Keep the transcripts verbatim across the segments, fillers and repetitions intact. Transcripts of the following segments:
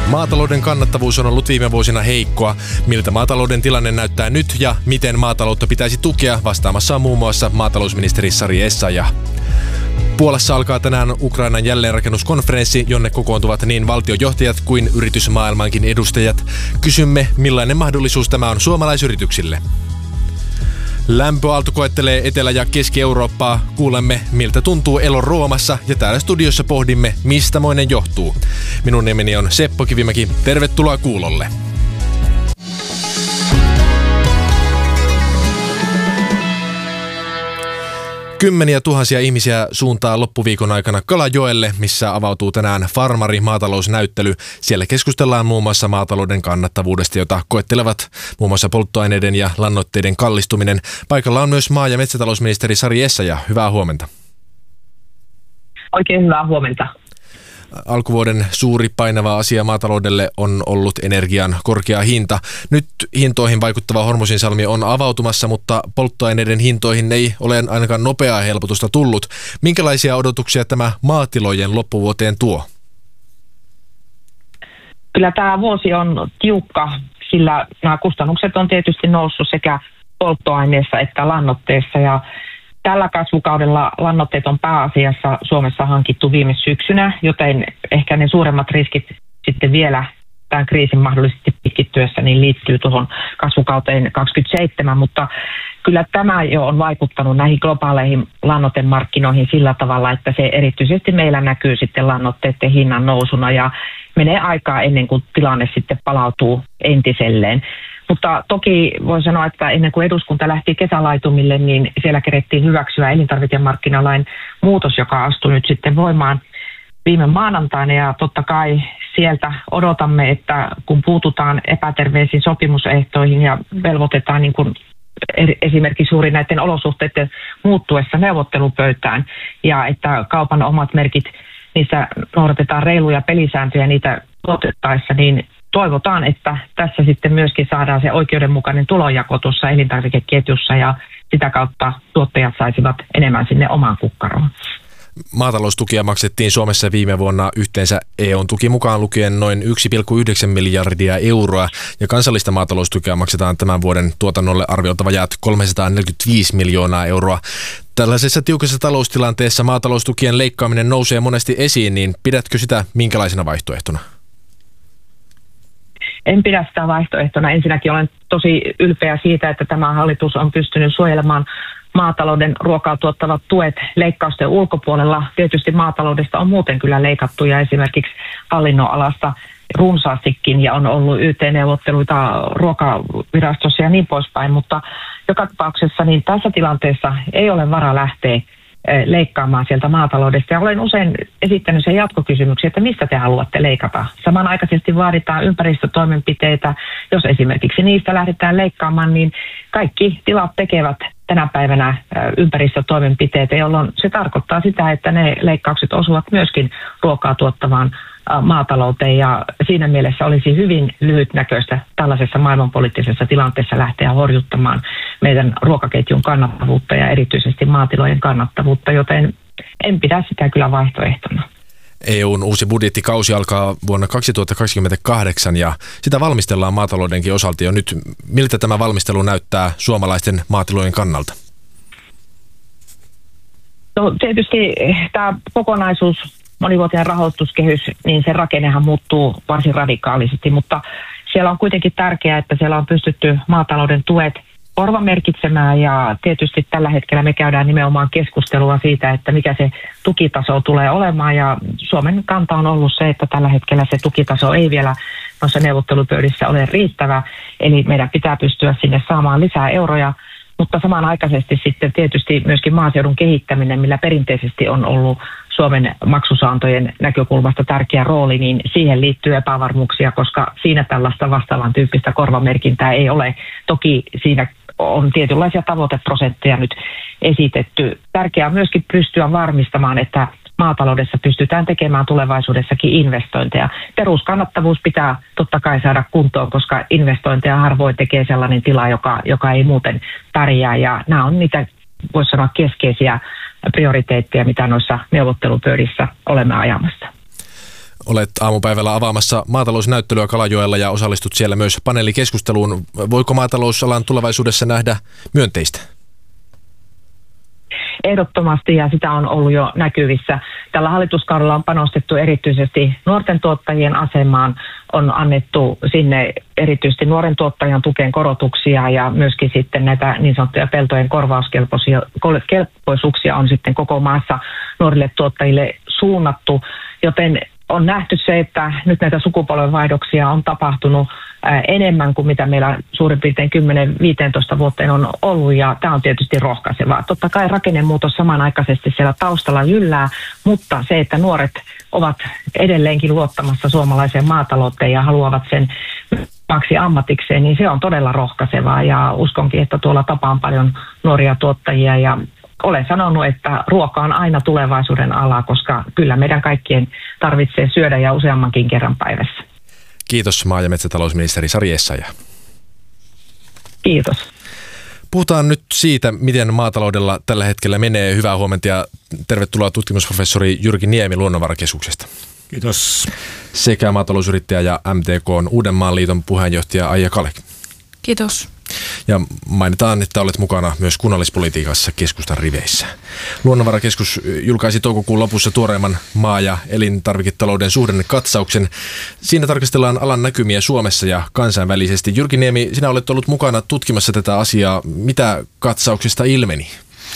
Maatalouden kannattavuus on ollut viime vuosina heikkoa. Miltä maatalouden tilanne näyttää nyt ja miten maataloutta pitäisi tukea, vastaamassa on muun muassa maatalousministeri Sari Essayah. Puolassa alkaa tänään Ukrainan jälleenrakennuskonferenssi, jonne kokoontuvat niin valtiojohtajat kuin yritysmaailmankin edustajat. Kysymme, millainen mahdollisuus tämä on suomalaisyrityksille. Lämpöaalto koettelee Etelä- ja Keski-Eurooppaa. Kuulemme, miltä tuntuu elo Roomassa, ja täällä studiossa pohdimme, mistä moinen johtuu. Minun nimeni on Seppo Kivimäki. Tervetuloa kuulolle. Kymmeniä tuhansia ihmisiä suuntaa loppuviikon aikana Kalajoelle, missä avautuu tänään farmari-maatalousnäyttely. Siellä keskustellaan muun muassa maatalouden kannattavuudesta, jota koettelevat muun muassa polttoaineiden ja lannoitteiden kallistuminen. Paikalla on myös maa- ja metsätalousministeri Sari Essayah. Hyvää huomenta. Oikein hyvää huomenta. Alkuvuoden suuri painava asia maataloudelle on ollut energian korkea hinta. Nyt hintoihin vaikuttava Hormuzinsalmi on avautumassa, mutta polttoaineiden hintoihin ei ole ainakaan nopeaa helpotusta tullut. Minkälaisia odotuksia tämä maatilojen loppuvuoteen tuo? Kyllä tämä vuosi on tiukka, sillä nämä kustannukset on tietysti noussut sekä polttoaineessa että lannoitteessa, ja tällä kasvukaudella lannoitteet on pääasiassa Suomessa hankittu viime syksynä, joten ehkä ne suuremmat riskit sitten vielä tämän kriisin mahdollisesti pitkittyessä niin liittyy tuohon kasvukauteen kaksikymmentäseitsemän, mutta kyllä tämä jo on vaikuttanut näihin globaaleihin lannoitemarkkinoihin sillä tavalla, että se erityisesti meillä näkyy sitten lannoitteiden hinnan nousuna ja menee aikaa ennen kuin tilanne sitten palautuu entiselleen. Mutta toki voi sanoa, että ennen kuin eduskunta lähti kesälaitumille, niin siellä kerettiin hyväksyä elintarvikemarkkinalain muutos, joka astui nyt sitten voimaan viime maanantaina. Ja totta kai sieltä odotamme, että kun puututaan epäterveisiin sopimusehtoihin ja velvoitetaan niin kuin esimerkiksi juuri näiden olosuhteiden muuttuessa neuvottelupöytään ja että kaupan omat merkit, niissä noudatetaan reiluja pelisääntöjä niitä tuotettaessa, niin toivotaan, että tässä sitten myöskin saadaan se oikeudenmukainen tulonjako tuossa elintarvikeketjussa ja sitä kautta tuottajat saisivat enemmän sinne omaan kukkaroon. Maataloustukia maksettiin Suomessa viime vuonna yhteensä E U:n tuki mukaan lukien noin yksi pilkku yhdeksän miljardia euroa ja kansallista maataloustukea maksetaan tämän vuoden tuotannolle arviolta vajaat kolmesataaneljäkymmentäviisi miljoonaa euroa. Tällaisessa tiukassa taloustilanteessa maataloustukien leikkaaminen nousee monesti esiin, niin pidätkö sitä minkälaisena vaihtoehtona? En pidä sitä vaihtoehtona. Ensinnäkin olen tosi ylpeä siitä, että tämä hallitus on pystynyt suojelemaan maatalouden ruokaa tuottavat tuet leikkausten ulkopuolella. Tietysti maataloudesta on muuten kyllä leikattu ja esimerkiksi hallinnonalasta runsaastikin ja on ollut Y T-neuvotteluita ruokavirastossa ja niin poispäin, mutta joka tapauksessa niin tässä tilanteessa ei ole varaa lähteä leikkaamaan sieltä maataloudesta. Ja olen usein esittänyt sen jatkokysymyksiä, että mistä te haluatte leikata. Samanaikaisesti vaaditaan ympäristötoimenpiteitä. Jos esimerkiksi niistä lähdetään leikkaamaan, niin kaikki tilat tekevät tänä päivänä ympäristötoimenpiteitä, jolloin se tarkoittaa sitä, että ne leikkaukset osuvat myöskin ruokaa tuottavaan maatalouteen, ja siinä mielessä olisi hyvin lyhytnäköistä tällaisessa maailmanpoliittisessa tilanteessa lähteä horjuttamaan meidän ruokaketjun kannattavuutta ja erityisesti maatilojen kannattavuutta, joten en pidä sitä kyllä vaihtoehtona. E U:n uusi budjettikausi alkaa vuonna kaksituhattakaksikymmentäkahdeksan ja sitä valmistellaan maataloudenkin osalta jo nyt. Miltä tämä valmistelu näyttää suomalaisten maatilojen kannalta? No, tietysti tämä kokonaisuus, monivuotinen rahoituskehys, niin se rakennehan muuttuu varsin radikaalisesti, mutta siellä on kuitenkin tärkeää, että siellä on pystytty maatalouden tuet korvamerkitsemään ja tietysti tällä hetkellä me käydään nimenomaan keskustelua siitä, että mikä se tukitaso tulee olemaan ja Suomen kanta on ollut se, että tällä hetkellä se tukitaso ei vielä noissa neuvottelupöydissä ole riittävä, eli meidän pitää pystyä sinne saamaan lisää euroja, mutta samanaikaisesti sitten tietysti myöskin maaseudun kehittäminen, millä perinteisesti on ollut Suomen maksusaantojen näkökulmasta tärkeä rooli, niin siihen liittyy epävarmuuksia, koska siinä tällaista vastaavan tyyppistä korvamerkintää ei ole. Toki siinä on tietynlaisia tavoiteprosentteja nyt esitetty. Tärkeää on myöskin pystyä varmistamaan, että maataloudessa pystytään tekemään tulevaisuudessakin investointeja. Peruskannattavuus pitää totta kai saada kuntoon, koska investointeja harvoin tekee sellainen tila, joka, joka ei muuten pärjää. Ja nämä on niitä, voisi sanoa, keskeisiä prioriteetteja, mitä noissa neuvottelupöydissä olemme ajamassa. Olet aamupäivällä avaamassa maatalousnäyttelyä Kalajoella ja osallistut siellä myös paneelikeskusteluun. Voiko maatalousalan tulevaisuudessa nähdä myönteistä? Ehdottomasti, ja sitä on ollut jo näkyvissä. Tällä hallituskaudella on panostettu erityisesti nuorten tuottajien asemaan, on annettu sinne erityisesti nuoren tuottajan tukeen korotuksia ja myöskin sitten näitä niin sanottuja peltojen korvauskelpoisuuksia on sitten koko maassa nuorille tuottajille suunnattu, joten on nähty se, että nyt näitä sukupolvenvaihdoksia on tapahtunut enemmän kuin mitä meillä suurin piirtein kymmenen viisitoista vuoteen on ollut, ja tämä on tietysti rohkaisevaa. Totta kai rakennemuutos samanaikaisesti siellä taustalla jyllää, mutta se, että nuoret ovat edelleenkin luottamassa suomalaiseen maatalouteen ja haluavat sen omaksi ammatikseen, niin se on todella rohkaisevaa, ja uskonkin, että tuolla tapaan paljon nuoria tuottajia, ja olen sanonut, että ruoka on aina tulevaisuuden ala, koska kyllä meidän kaikkien tarvitsee syödä ja useammankin kerran päivässä. Kiitos maa- ja metsätalousministeri Sari Essayah. Kiitos. Puhutaan nyt siitä, miten maataloudella tällä hetkellä menee. Hyvää huomenta ja tervetuloa tutkimusprofessori Jyrki Niemi Luonnonvarakeskuksesta. Kiitos. Sekä maatalousyrittäjä ja M T K:n Uudenmaan liiton puheenjohtaja Aija Kalek. Kiitos. Ja mainitaan, että olet mukana myös kunnallispolitiikassa keskustan riveissä. Luonnonvarakeskus julkaisi toukokuun lopussa tuoreimman maa- ja elintarviketalouden suhdannekatsauksen. Siinä tarkastellaan alan näkymiä Suomessa ja kansainvälisesti. Jyrki Niemi, sinä olet ollut mukana tutkimassa tätä asiaa. Mitä katsauksesta ilmeni?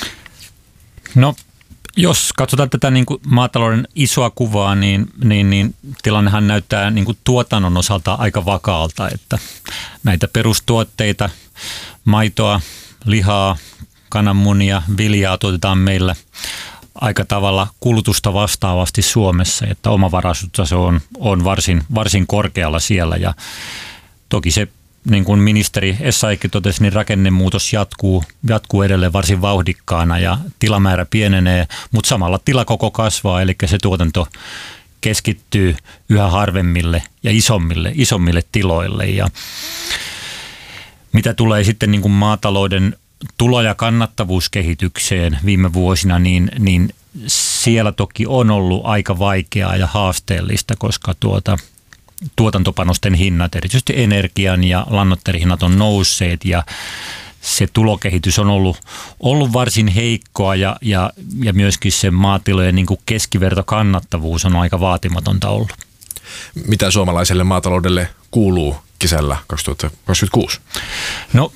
No, jos katsotaan tätä niin kuin maatalouden isoa kuvaa, niin, niin, niin tilannehan näyttää niin kuin tuotannon osalta aika vakaalta, että näitä perustuotteita, maitoa, lihaa, kananmunia, viljaa tuotetaan meillä aika tavalla kulutusta vastaavasti Suomessa, että omavaraisuustaso on, on varsin, varsin korkealla siellä, ja toki se, niin kuin ministeri Essayahkin totesi, niin rakennemuutos jatkuu, jatkuu edelleen varsin vauhdikkaana ja tilamäärä pienenee, mutta samalla tilakoko kasvaa, eli se tuotanto keskittyy yhä harvemmille ja isommille, isommille tiloille. Ja mitä tulee sitten niin kuin maatalouden tulo- ja kannattavuuskehitykseen viime vuosina, niin, niin siellä toki on ollut aika vaikeaa ja haasteellista, koska tuota tuotantopanosten hinnat, erityisesti energian ja lannoitteiden hinnat on nousseet, ja se tulokehitys on ollut, ollut varsin heikkoa, ja, ja, ja myöskin se maatilojen niin kuin keskivertokannattavuus on aika vaatimatonta ollut. Mitä suomalaiselle maataloudelle kuuluu kesällä kaksituhattakaksikymmentäkuusi? No,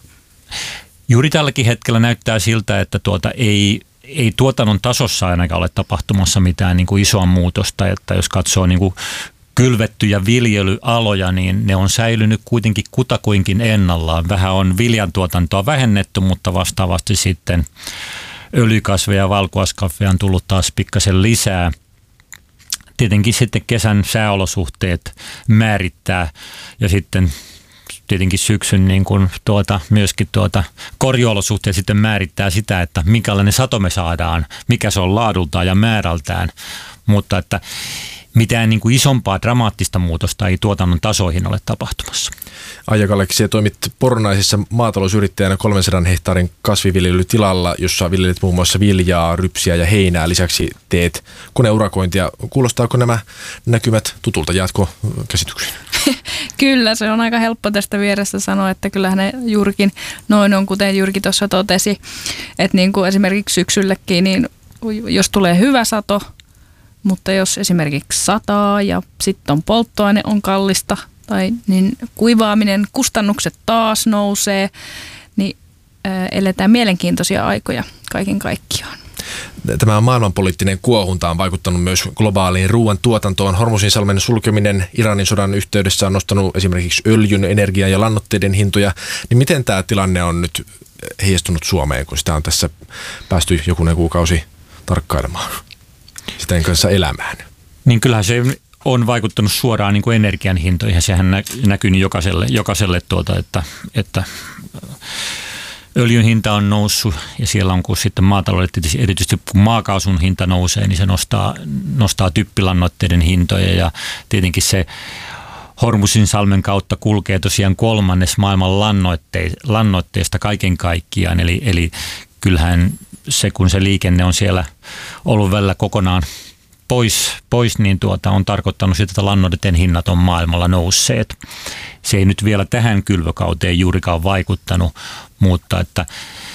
juuri tälläkin hetkellä näyttää siltä, että tuota ei ei tuotannon tasossa ainakaan ole tapahtumassa mitään niin kuin isoa muutosta, että jos katsoo niin kuin kylvettyjä viljelyaloja, niin ne on säilynyt kuitenkin kutakuinkin ennallaan. Vähän on viljantuotantoa vähennetty, mutta vastaavasti sitten öljykasveja ja valkuaiskasveja on tullut taas pikkasen lisää. Tietenkin sitten kesän sääolosuhteet määrittää, ja sitten tietenkin syksyn niin kuin tuota, myöskin tuota korjuolosuhteet sitten määrittää sitä, että minkälainen sato me saadaan, mikä se on laadultaan ja määrältään, mutta että mitään niin kuin isompaa dramaattista muutosta ei tuotannon tasoihin ole tapahtumassa. Aija Kalek, toimit Poronaisissa maatalousyrittäjänä kolmensadan hehtaarin kasviviljelytilalla, jossa viljelet muun muassa viljaa, rypsiä ja heinää. Lisäksi teet koneurakointia. Kuulostaako nämä näkymät tutulta? Jaatko käsityksen? Kyllä, se on aika helppo tästä vierestä sanoa, että kyllähän ne juurikin noin on, kuten Jyrki tuossa totesi, että niin kuin esimerkiksi syksyllekin, niin jos tulee hyvä sato, mutta jos esimerkiksi sataa ja sitten on polttoaine on kallista, tai niin kuivaaminen, kustannukset taas nousee, niin ää, eletään mielenkiintoisia aikoja kaiken kaikkiaan. Tämä maailmanpoliittinen kuohunta on vaikuttanut myös globaaliin ruoan tuotantoon. Hormuzinsalmen sulkeminen Iranin sodan yhteydessä on nostanut esimerkiksi öljyn, energian ja lannoitteiden hintoja. Niin miten tämä tilanne on nyt heijastunut Suomeen, kun sitä on tässä päästy jokunen kuukausi tarkkailemaan, sitä kanssa elämään? Niin kyllähän se on vaikuttanut suoraan niin kuin energian hintoihin. Sehän näkyy niin jokaiselle, jokaiselle tuota, että, että öljyn hinta on noussut, ja siellä on kun sitten maataloudelle, erityisesti kun maakaasun hinta nousee, niin se nostaa, nostaa typpilannoitteiden hintoja, ja tietenkin se Hormuzinsalmen kautta kulkee tosiaan kolmannes maailman lannoitte, lannoitteesta kaiken kaikkiaan, eli, eli kyllähän se, kun se liikenne on siellä ollut välillä kokonaan pois, pois niin tuota, on tarkoittanut sitä, että lannoitteiden hinnat on maailmalla nousseet. Se ei nyt vielä tähän kylvökauteen juurikaan vaikuttanut, mutta että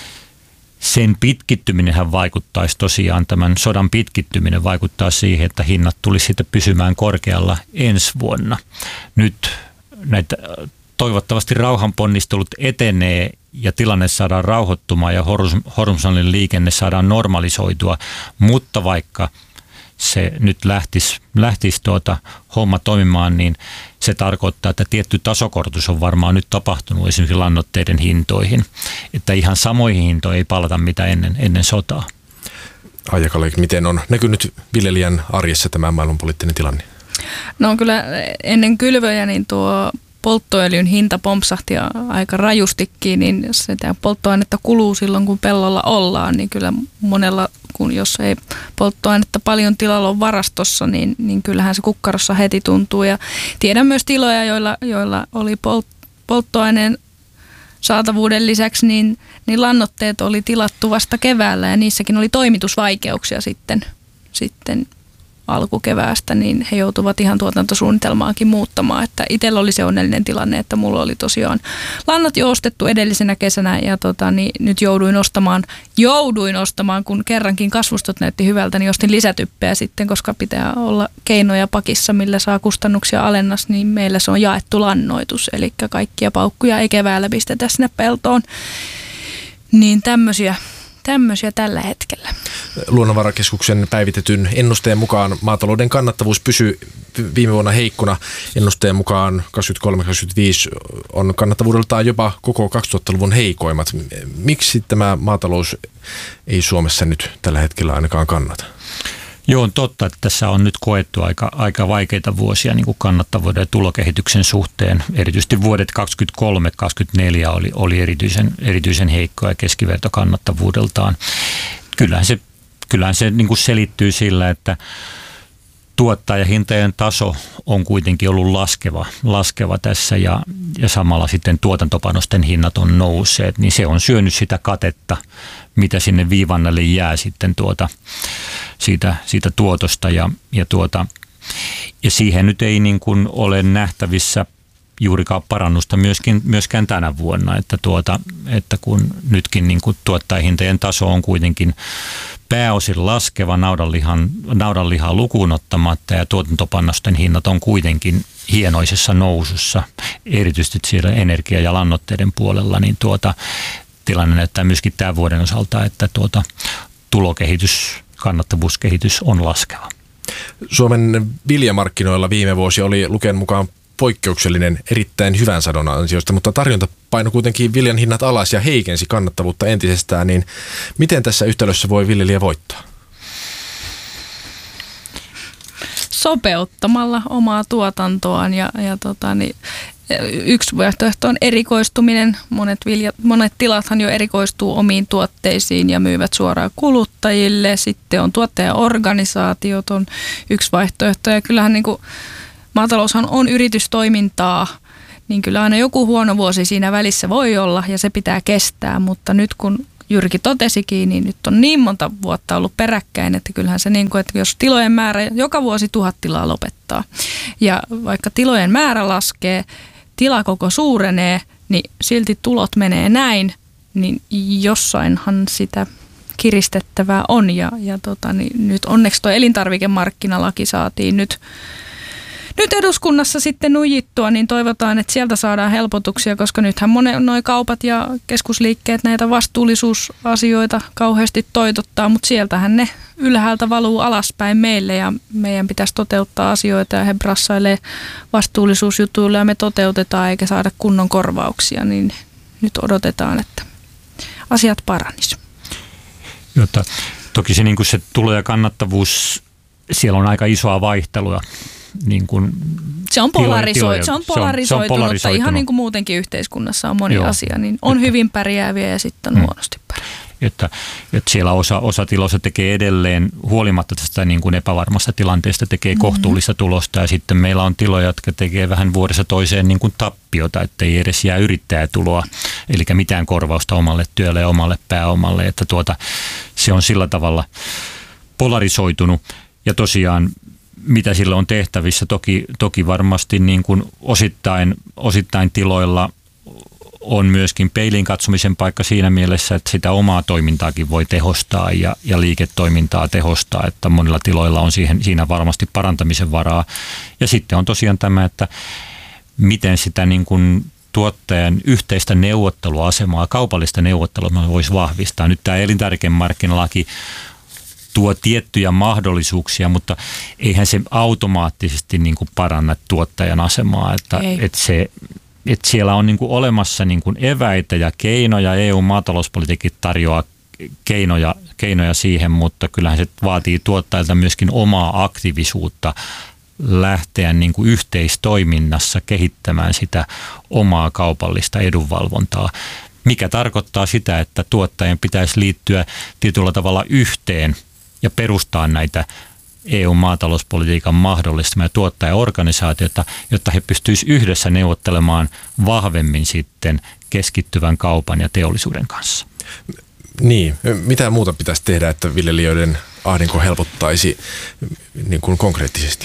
sen pitkittyminenhän vaikuttaisi tosiaan, tämän sodan pitkittyminen vaikuttaa siihen, että hinnat tulisi sitten pysymään korkealla ensi vuonna. Nyt näitä toivottavasti rauhanponnistelut etenee ja tilanne saadaan rauhoittumaan ja Hormuzin liikenne saadaan normalisoitua, mutta vaikka se nyt lähtisi, lähtisi tuota homma toimimaan, niin se tarkoittaa, että tietty tasokorotus on varmaan nyt tapahtunut esimerkiksi lannoitteiden hintoihin, että ihan samoihin hintoihin ei palata mitä ennen, ennen sotaa. Aija Kallio, miten on näkynyt viljelijän arjessa tämä maailmanpoliittinen tilanne? No kyllä ennen kylvöjä niin tuo polttoöljyn hinta pompsahti aika rajustikin, niin sitä polttoainetta kuluu silloin, kun pellolla ollaan, niin kyllä monella, kun jos ei polttoainetta paljon tilalla ole varastossa, niin, niin kyllähän se kukkarossa heti tuntuu. Ja tiedän myös tiloja, joilla, joilla oli polt, polttoaineen saatavuuden lisäksi, niin, niin lannoitteet oli tilattu vasta keväällä ja niissäkin oli toimitusvaikeuksia sitten, sitten alkukeväästä, niin he joutuvat ihan tuotantosuunnitelmaakin muuttamaan. Että itsellä oli se onnellinen tilanne, että mulla oli tosiaan lannat jo ostettu edellisenä kesänä ja tota, niin nyt jouduin ostamaan, jouduin ostamaan, kun kerrankin kasvustot näytti hyvältä, niin ostin lisätyppeä sitten, koska pitää olla keinoja pakissa, millä saa kustannuksia alennas, niin meillä se on jaettu lannoitus, eli kaikkia paukkuja ei keväällä pistetä sinne peltoon. Niin tämmöisiä. Tämmöisiä tällä hetkellä. Luonnonvarakeskuksen päivitetyn ennusteen mukaan maatalouden kannattavuus pysyy viime vuonna heikkona. Ennusteen mukaan kaksikymmentäkolme kaksikymmentäviisi on kannattavuudeltaan jopa koko kaksituhattaluvun heikoimmat. Miksi tämä maatalous ei Suomessa nyt tällä hetkellä ainakaan kannata? Joo, on totta, että tässä on nyt koettu aika, aika vaikeita vuosia niin kuin kannattavuuden ja tulokehityksen suhteen. Erityisesti vuodet kaksikymmentäkolme kaksikymmentäneljä oli, oli erityisen, erityisen heikkoa ja keskiverto kannattavuudeltaan. Kyllähän se, kyllähän se niin kuin selittyy sillä, että tuottajahintojen taso on kuitenkin ollut laskeva, laskeva tässä ja, ja samalla sitten tuotantopanosten hinnat on nousseet, niin se on syönyt sitä katetta, mitä sinne viivannalle jää sitten tuota, siitä, siitä tuotosta ja, ja, tuota, ja siihen nyt ei niin kuin ole nähtävissä juurikaan parannusta myöskin, myöskään tänä vuonna, että, tuota, että kun nytkin niin kuin tuottajahintojen taso on kuitenkin pääosin laskeva naudanlihan, naudanlihaa lukuun ottamatta ja tuotantopannosten hinnat on kuitenkin hienoisessa nousussa, erityisesti siellä energia- ja lannoitteiden puolella, niin tuota, tilanne näyttää myöskin tämän vuoden osalta, että tuota, tulokehitys, kannattavuuskehitys on laskeva. Suomen viljamarkkinoilla viime vuosi oli Luken mukaan poikkeuksellinen erittäin hyvän sadon ansiosta, mutta tarjonta painoi kuitenkin viljan hinnat alas ja heikensi kannattavuutta entisestään, niin miten tässä yhtälössä voi viljelijä voittaa? Sopeuttamalla omaa tuotantoaan ja, ja tota, niin, yksi vaihtoehto on erikoistuminen. Monet, viljat, monet tilathan jo erikoistuu omiin tuotteisiin ja myyvät suoraan kuluttajille. Sitten on tuottajaorganisaatiot on yksi vaihtoehto ja kyllähän niin kuin maataloushan on yritystoimintaa, niin kyllä aina joku huono vuosi siinä välissä voi olla ja se pitää kestää, mutta nyt kun Jyrki totesikin, niin nyt on niin monta vuotta ollut peräkkäin, että kyllähän se niin kuin, että jos tilojen määrä joka vuosi tuhat tilaa lopettaa ja vaikka tilojen määrä laskee, tilakoko suurenee, niin silti tulot menee näin, niin jossainhan sitä kiristettävää on ja, ja tota, niin nyt onneksi tuo elintarvikemarkkinalaki saatiin nyt Nyt eduskunnassa sitten nujittua, niin toivotaan, että sieltä saadaan helpotuksia, koska nythän monen noi kaupat ja keskusliikkeet näitä vastuullisuusasioita kauheasti toitottaa, mutta sieltähän ne ylhäältä valuu alaspäin meille ja meidän pitäisi toteuttaa asioita ja he brassailee vastuullisuusjutuilla ja me toteutetaan eikä saada kunnon korvauksia, niin nyt odotetaan, että asiat paranis. Jotta, toki se, niin kuin se tulo- ja kannattavuus, siellä on aika isoa vaihtelua. Niin kuin se on, polarisoitu, se on polarisoitunut, se on, se on polarisoitunut. Ihan niin kuin muutenkin yhteiskunnassa on moni Joo. asia, niin on että, hyvin pärjääviä ja sitten on mm. huonosti pärjääviä. Että, että siellä osa, osa tiloista tekee edelleen, huolimatta tästä niin kuin epävarmasta tilanteesta, tekee mm-hmm. kohtuullista tulosta ja sitten meillä on tiloja, jotka tekee vähän vuodessa toiseen niin kuin tappiota, että ei edes jää yrittäjätuloa, eli mitään korvausta omalle työlle ja omalle pääomalle, että tuota, se on sillä tavalla polarisoitunut. ja tosiaan mitä sillä on tehtävissä, toki, toki varmasti niin kuin osittain, osittain tiloilla on myöskin peiliin katsomisen paikka siinä mielessä, että sitä omaa toimintaakin voi tehostaa ja, ja liiketoimintaa tehostaa, että monilla tiloilla on siihen, siinä varmasti parantamisen varaa. Ja sitten on tosiaan tämä, että miten sitä niin kuin tuottajan yhteistä neuvotteluasemaa, kaupallista neuvottelua voisi vahvistaa. Nyt tämä elintarvikemarkkinalaki tuo tiettyjä mahdollisuuksia, mutta eihän se automaattisesti niin kuin paranna tuottajan asemaa, että, että se että siellä on niin kuin olemassa niin kuin eväitä ja keinoja, E U-maatalouspolitiikki tarjoaa keinoja, keinoja siihen, mutta kyllähän se vaatii tuottajilta myöskin omaa aktiivisuutta lähteä niin kuin yhteistoiminnassa kehittämään sitä omaa kaupallista edunvalvontaa, mikä tarkoittaa sitä, että tuottajien pitäisi liittyä tietyllä tavalla yhteen ja perustaa näitä E U-maatalouspolitiikan mahdollistamia tuottajaorganisaatioita, jotta he pystyisivät yhdessä neuvottelemaan vahvemmin sitten keskittyvän kaupan ja teollisuuden kanssa. Niin, mitä muuta pitäisi tehdä, että viljelijöiden ahdinko helpottaisi niin kuin konkreettisesti?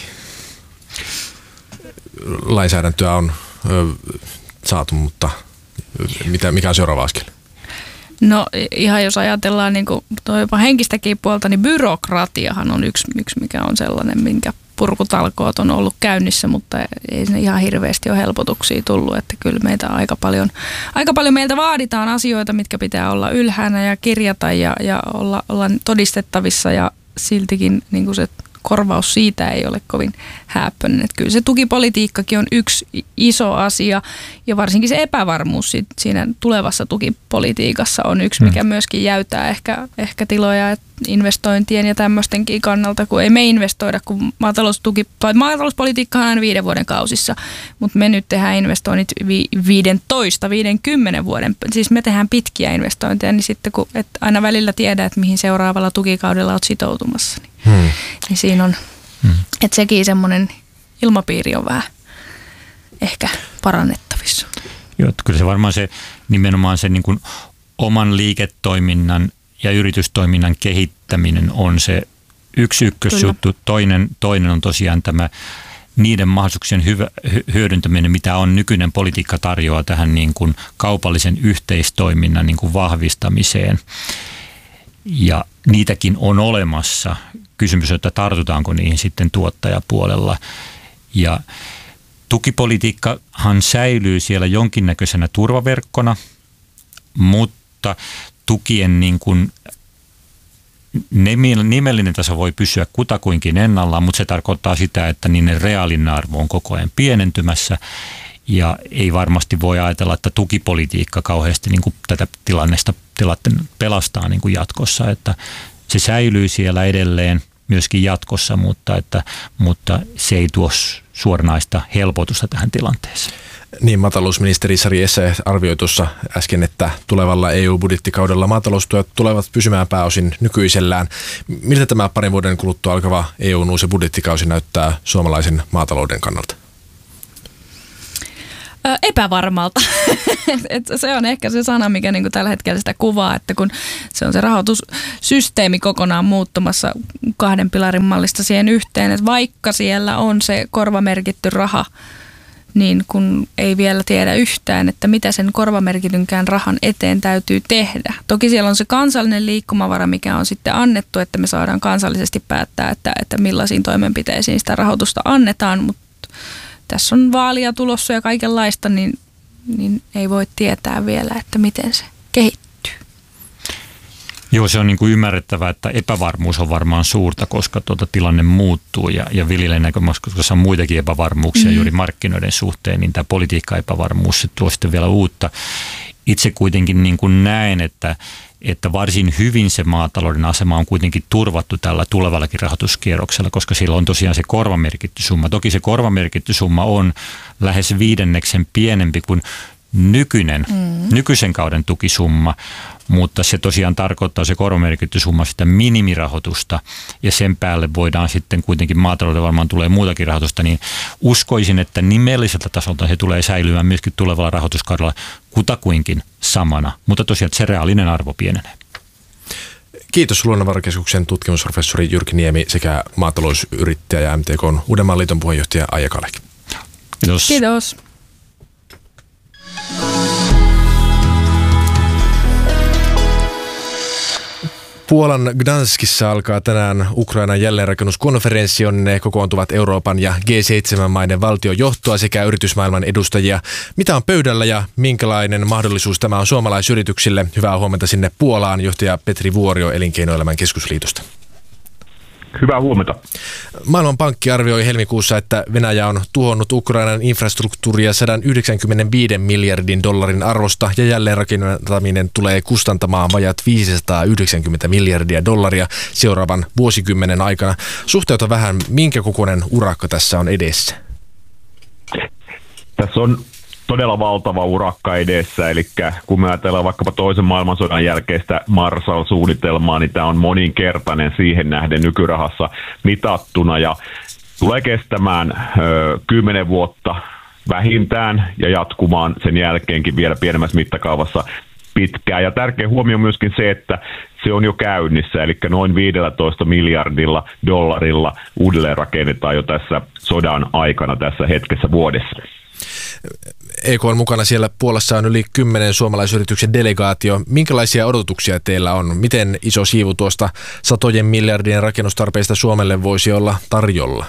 Lainsäädäntöä on ö, saatu, mutta mitä, mikä on seuraava askel? No ihan jos ajatellaan niin kuin jopa henkistäkin puolta, niin byrokratiahan on yksi, yksi, mikä on sellainen, minkä purkutalkoot on ollut käynnissä, mutta ei se ihan hirveästi ole helpotuksia tullut, että kyllä meitä aika paljon, aika paljon meiltä vaaditaan asioita, mitkä pitää olla ylhäänä ja kirjata ja, ja olla, olla todistettavissa ja siltikin niin kuin se korvaus siitä ei ole kovin hääppöinen. Että kyllä se tukipolitiikkakin on yksi iso asia ja varsinkin se epävarmuus siinä tulevassa tukipolitiikassa on yksi, mikä myöskin jäytää ehkä, ehkä tiloja investointien ja tämmöistenkin kannalta, kun ei me investoida, kun maataloustuki, maatalouspolitiikka on aina viiden vuoden kausissa, mutta me nyt tehdään investoinnit vi, viidentoista, viidenkymmenen vuoden, siis me tehdään pitkiä investointeja, niin sitten kun et aina välillä tiedä, että mihin seuraavalla tukikaudella olet sitoutumassa, niin, hmm. niin siinä on, hmm. että sekin semmoinen ilmapiiri on vähän ehkä parannettavissa. Joo, kyllä se varmaan se nimenomaan se niin kuin oman liiketoiminnan ja yritystoiminnan kehittäminen on se yksi ykkösjuttu. Toinen, toinen on tosiaan tämä niiden mahdollisuuksien hyvä, hyödyntäminen, mitä on nykyinen politiikka tarjoaa tähän niin kuin kaupallisen yhteistoiminnan niin kuin vahvistamiseen. Ja niitäkin on olemassa. Kysymys on, että tartutaanko niihin sitten tuottajapuolella. Ja tukipolitiikkahan säilyy siellä jonkinnäköisenä turvaverkkona, mutta tukien niin kuin nimellinen taso voi pysyä kutakuinkin ennallaan, mutta se tarkoittaa sitä, että niiden reaalinen arvo on koko ajan pienentymässä ja ei varmasti voi ajatella, että tukipolitiikka kauheasti niin kuin tätä tilannesta pelastaa niin kuin jatkossa, että se säilyy siellä edelleen myöskin jatkossa, mutta, että, mutta se ei tuo suoranaista helpotusta tähän tilanteeseen. Niin, maatalousministeri Sari Essayah arvioi tuossa äsken, että tulevalla E U-budjettikaudella maataloustuet tulevat pysymään pääosin nykyisellään. Miltä tämä parin vuoden kuluttua alkava E U:n uusi budjettikausi näyttää suomalaisen maatalouden kannalta? Ö, epävarmalta. Et se on ehkä se sana, mikä niinku tällä hetkellä sitä kuvaa, että kun se on se rahoitussysteemi kokonaan muuttumassa kahden pilarin mallista siihen yhteen, että vaikka siellä on se korvamerkitty raha, niin kun ei vielä tiedä yhtään, että mitä sen korvamerkitynkään rahan eteen täytyy tehdä. Toki siellä on se kansallinen liikkumavara, mikä on sitten annettu, että me saadaan kansallisesti päättää, että, että millaisiin toimenpiteisiin sitä rahoitusta annetaan, mutta tässä on vaalia tulossa ja kaikenlaista, niin, niin ei voi tietää vielä, että miten se kehittyy. Joo, se on niin kuin ymmärrettävää, että epävarmuus on varmaan suurta, koska tuota tilanne muuttuu ja, ja viljelijän näkökulmasta, koska on muitakin epävarmuuksia mm. juuri markkinoiden suhteen, niin tämä politiikka-epävarmuus se tuo sitten vielä uutta. Itse kuitenkin niin kuin näen, että, että varsin hyvin se maatalouden asema on kuitenkin turvattu tällä tulevallakin rahoituskierroksella, koska sillä on tosiaan se korvamerkitty summa. Toki se korvamerkitty summa on lähes viidenneksen pienempi kuin nykyinen, mm. nykyisen kauden tukisumma, mutta se tosiaan tarkoittaa se korvamerkitty summa sitä minimirahoitusta ja sen päälle voidaan sitten kuitenkin maataloudelle varmaan tulee muutakin rahoitusta, niin uskoisin, että nimelliseltä tasolta se tulee säilymään myöskin tulevalla rahoituskaudella kutakuinkin samana, mutta tosiaan se reaalinen arvo pienenee. Kiitos Luonnonvarakeskuksen tutkimusprofessori Jyrki Niemi sekä maatalousyrittäjä ja M T K:n Uudenmaan liiton puheenjohtaja Aija Kalek. Kiitos. Kiitos. Puolan Gdanskissa alkaa tänään Ukrainan jälleenrakennuskonferenssi, jonne kokoontuvat Euroopan ja G seitsemän maiden valtiojohtoa sekä yritysmaailman edustajia. Mitä on pöydällä ja minkälainen mahdollisuus tämä on suomalaisyrityksille? Hyvää huomenta sinne Puolaan, johtaja Petri Vuorio Elinkeinoelämän keskusliitosta. Hyvää huomenta. Maailmanpankki arvioi helmikuussa, että Venäjä on tuhonnut Ukrainan infrastruktuuria sata yhdeksänkymmentäviisi miljardin dollarin arvosta ja jälleenrakentaminen tulee kustantamaan vajat viisisataayhdeksänkymmentä miljardia dollaria seuraavan vuosikymmenen aikana. Suhteuta vähän, minkä kokoinen urakka tässä on edessä? Tässä on todella valtava urakka edessä, eli kun me ajatellaan vaikkapa toisen maailmansodan jälkeistä Marshall-suunnitelmaa, niin tämä on moninkertainen siihen nähden nykyrahassa mitattuna ja tulee kestämään kymmenen vuotta vähintään ja jatkumaan sen jälkeenkin vielä pienemmässä mittakaavassa pitkään. Ja tärkeä huomio on myöskin se, että se on jo käynnissä, eli noin viisitoista miljardilla dollarilla uudelleen rakennetaan jo tässä sodan aikana tässä hetkessä vuodessa. E K on mukana siellä Puolassa on yli kymmenen suomalaisyrityksen delegaatio. Minkälaisia odotuksia teillä on? Miten iso siivu tuosta satojen miljardien rakennustarpeista Suomelle voisi olla tarjolla?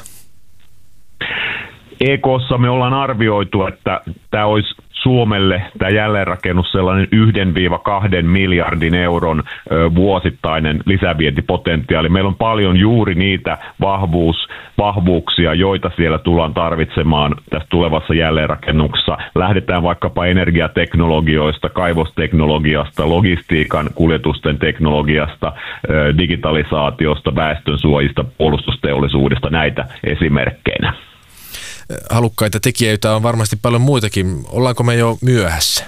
E K:ssa me ollaan arvioitu, että tämä olisi Suomelle tämä jälleenrakennus sellainen yhdestä kahteen miljardin euron ö, vuosittainen lisävientipotentiaali. Meillä on paljon juuri niitä vahvuus, vahvuuksia, joita siellä tullaan tarvitsemaan tässä tulevassa jälleenrakennuksessa. Lähdetään vaikkapa energiateknologioista, kaivosteknologiasta, logistiikan, kuljetusten teknologiasta, ö, digitalisaatiosta, väestönsuojista, puolustusteollisuudesta, näitä esimerkkeinä. Halukkaita tekijöitä on varmasti paljon muitakin. Ollaanko me jo myöhässä?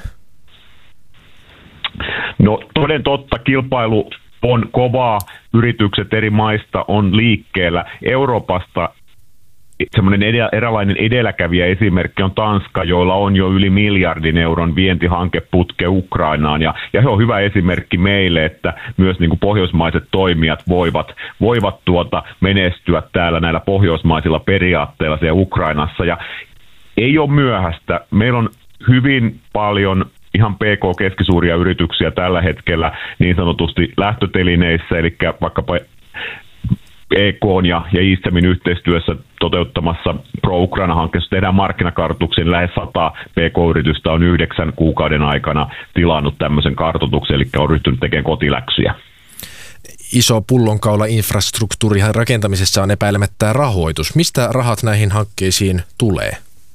No toden totta, kilpailu on kovaa. Yritykset eri maista on liikkeellä. Euroopasta semmoinen edellä, eräänlainen edelläkävijä esimerkki on Tanska, joilla on jo yli miljardin euron vientihankeputke Ukrainaan. Ja, ja he on hyvä esimerkki meille, että myös niin kuin pohjoismaiset toimijat voivat, voivat tuota menestyä täällä näillä pohjoismaisilla periaatteilla siellä Ukrainassa. Ja ei ole myöhäistä. Meillä on hyvin paljon ihan P K-keskisuuria yrityksiä tällä hetkellä niin sanotusti lähtötelineissä, eli vaikkapa E K:n ja, ja ISTEMin yhteistyössä toteuttamassa Pro-Ukraina-hankkeessa tehdään markkinakartoituksen. Lähes sata P K-yritystä on yhdeksän kuukauden aikana tilannut tämmöisen kartoituksen, eli on ryhtynyt tekemään kotiläksyjä. Iso pullonkaula infrastruktuurihan rakentamisessa on epäilemättä rahoitus. Mistä rahat näihin hankkeisiin tulee?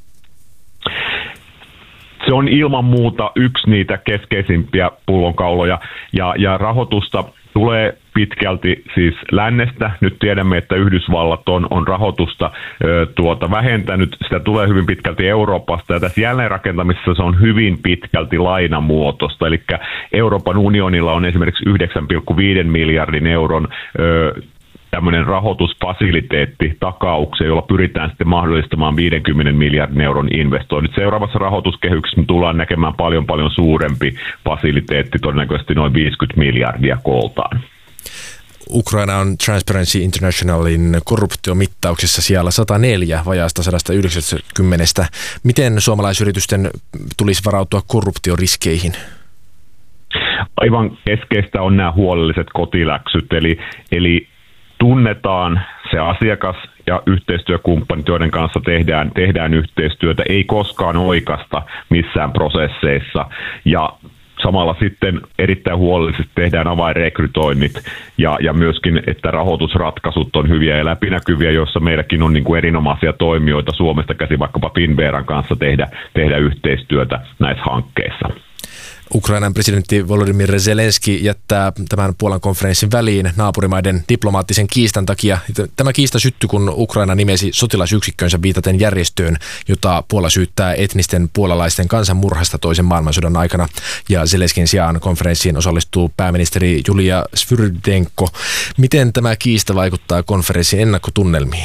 Se on ilman muuta yksi niitä keskeisimpiä pullonkauloja ja, ja rahoitusta tulee pitkälti siis lännestä. Nyt tiedämme, että Yhdysvallat on, on rahoitusta ö, tuota vähentänyt. Sitä tulee hyvin pitkälti Euroopasta ja tässä jälleenrakentamisessa se on hyvin pitkälti lainamuotoista. Eli Euroopan unionilla on esimerkiksi yhdeksän pilkku viisi miljardin euron ö, tämmöinen rahoitusfasiliteetti takauksia, jolla pyritään sitten mahdollistamaan viidenkymmenen miljardin euron investoinnit. Seuraavassa rahoituskehyksessä tullaan näkemään paljon paljon suurempi fasiliteetti, todennäköisesti noin viisikymmentä miljardia kooltaan. Ukraina on Transparency Internationalin korruptiomittauksessa siellä sata neljä vajaasta sata yhdeksänkymmentä. Miten suomalaisyritysten tulisi varautua korruptioriskeihin? Aivan keskeistä on nämä huolelliset kotiläksyt, eli, eli tunnetaan se asiakas ja yhteistyökumppanit, joiden kanssa tehdään, tehdään yhteistyötä, ei koskaan oikasta missään prosesseissa. Ja samalla sitten erittäin huolellisesti tehdään avainrekrytoinnit ja, ja myöskin, että rahoitusratkaisut on hyviä ja läpinäkyviä, joissa meilläkin on niin kuin erinomaisia toimijoita Suomesta käsin vaikkapa Finveran kanssa tehdä, tehdä yhteistyötä näissä hankkeissa. Ukrainan presidentti Volodymyr Zelenski jättää tämän Puolan konferenssin väliin naapurimaiden diplomaattisen kiistan takia. Tämä kiista syttyi, kun Ukraina nimesi sotilasyksikkönsä viitaten järjestöön, jota Puola syyttää etnisten puolalaisten kansanmurhasta toisen maailmansodan aikana. Ja Zelenskin sijaan konferenssiin osallistuu pääministeri Julia Svyrdenko. Miten tämä kiista vaikuttaa konferenssin ennakkotunnelmiin?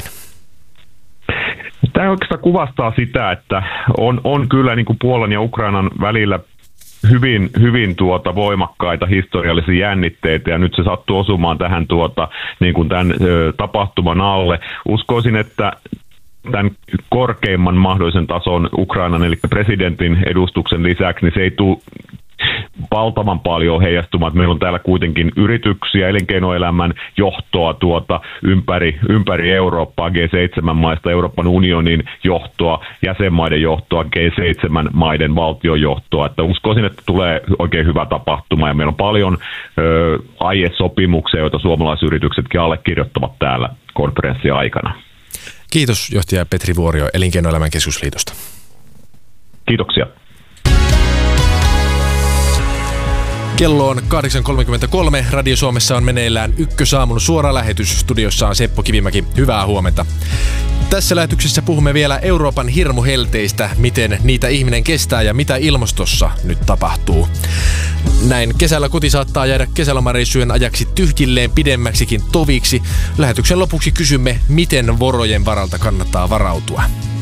Tämä oikeastaan kuvastaa sitä, että on, on kyllä niin kuin Puolan ja Ukrainan välillä hyvin, hyvin tuota voimakkaita historiallisia jännitteitä, ja nyt se sattuu osumaan tähän tuota, niin kuin tämän ö, tapahtuman alle. Uskoisin, että tämän korkeimman mahdollisen tason Ukrainan, eli presidentin edustuksen lisäksi, niin se ei tule valtavan paljon heijastumaan. Meillä on täällä kuitenkin yrityksiä, elinkeinoelämän johtoa tuota ympäri, ympäri Eurooppaa, G seitsemän maista, Euroopan unionin johtoa, jäsenmaiden johtoa, G seitsemän maiden valtionjohtoa. Että uskoisin, että tulee oikein hyvä tapahtuma, ja meillä on paljon ö, aiesopimuksia, joita suomalaisyrityksetkin allekirjoittavat täällä konferenssin aikana. Kiitos johtaja Petri Vuorio Elinkeinoelämän keskusliitosta. Kiitoksia. Kello on kahdeksan kolmekymmentäkolme. Radio Suomessa on meneillään Ykkösaamun suora lähetys. Studiossa on Seppo Kivimäki. Hyvää huomenta. Tässä lähetyksessä puhumme vielä Euroopan hirmuhelteistä, miten niitä ihminen kestää ja mitä ilmastossa nyt tapahtuu. Näin kesällä koti saattaa jäädä kesälomareissujen ajaksi tyhjilleen pidemmäksikin toviksi. Lähetyksen lopuksi kysymme, miten vorojen varalta kannattaa varautua.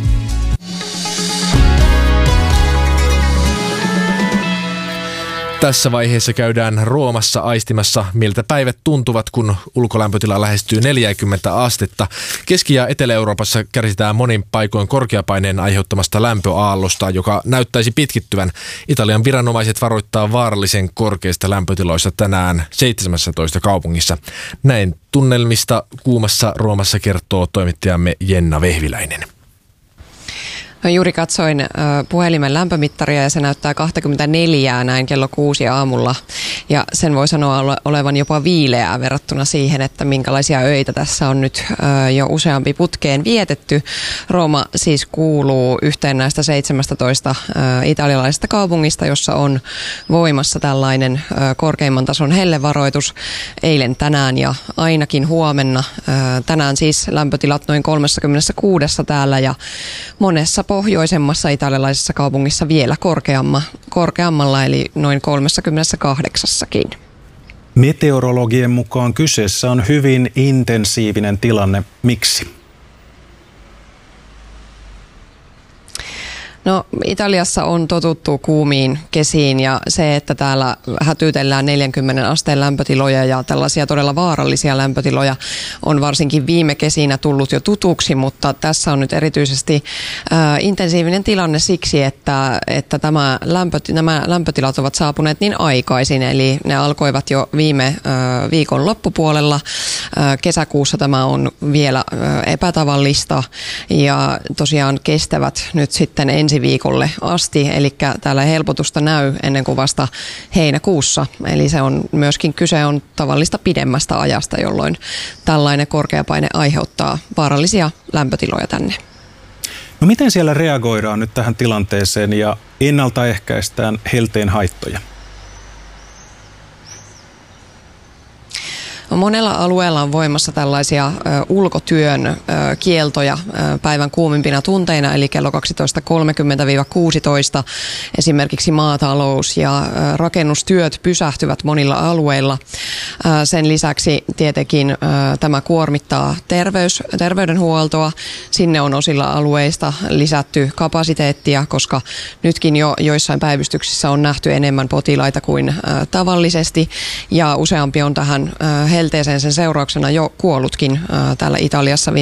Tässä vaiheessa käydään Roomassa aistimassa, miltä päivät tuntuvat, kun ulkolämpötila lähestyy neljäkymmentä astetta. Keski- ja Etelä-Euroopassa kärsitään monin paikoin korkeapaineen aiheuttamasta lämpöaallosta, joka näyttäisi pitkittyvän. Italian viranomaiset varoittaa vaarallisen korkeista lämpötiloista tänään seitsemässätoista kaupungissa. Näin tunnelmista kuumassa Roomassa kertoo toimittajamme Jenna Vehviläinen. No juuri katsoin äh, puhelimen lämpömittaria ja se näyttää kaksikymmentäneljä näin kello kuusi aamulla. Ja sen voi sanoa ole, olevan jopa viileää verrattuna siihen, että minkälaisia öitä tässä on nyt äh, jo useampi putkeen vietetty. Rooma siis kuuluu yhteen näistä seitsemästätoista äh, italialaisesta kaupungista, jossa on voimassa tällainen äh, korkeimman tason hellevaroitus eilen, tänään ja ainakin huomenna. Äh, tänään siis lämpötilat noin kolmekymmentäkuusi täällä ja monessa pohjoisemmassa italialaisessa kaupungissa vielä korkeamma, korkeammalla, eli noin kolmekymmentäkahdeksankin. Meteorologien mukaan kyseessä on hyvin intensiivinen tilanne. Miksi? No, Italiassa on totuttu kuumiin kesiin ja se, että täällä hätyytellään neljänkymmenen asteen lämpötiloja ja tällaisia todella vaarallisia lämpötiloja on varsinkin viime kesinä tullut jo tutuksi, mutta tässä on nyt erityisesti äh, intensiivinen tilanne siksi, että, että tämä lämpö, nämä lämpötilat ovat saapuneet niin aikaisin, eli ne alkoivat jo viime äh, viikon loppupuolella. Äh, kesäkuussa tämä on vielä äh, epätavallista ja tosiaan kestävät nyt sitten ensi viikolle asti, eli täällä helpotusta näy ennen kuin vasta heinäkuussa. Eli se on myöskin kyse on tavallista pidemmästä ajasta, jolloin tällainen korkeapaine aiheuttaa vaarallisia lämpötiloja tänne. No miten siellä reagoidaan nyt tähän tilanteeseen ja ennaltaehkäistään helteen haittoja? Monella alueella on voimassa tällaisia ö, ulkotyön ö, kieltoja ö, päivän kuumimpina tunteina, eli kello kaksitoista kolmekymmentä kuusitoista esimerkiksi maatalous ja ö, rakennustyöt pysähtyvät monilla alueilla. Ö, sen lisäksi tietenkin ö, tämä kuormittaa terveys, terveydenhuoltoa. Sinne on osilla alueista lisätty kapasiteettia, koska nytkin jo joissain päivystyksissä on nähty enemmän potilaita kuin ö, tavallisesti, ja useampi on tähän ö, helteeseen sen seurauksena jo kuollutkin ää, täällä Italiassa